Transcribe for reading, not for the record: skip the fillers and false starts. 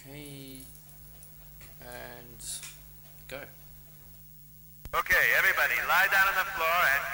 Okay. And go. Okay, everybody, lie down on the floor and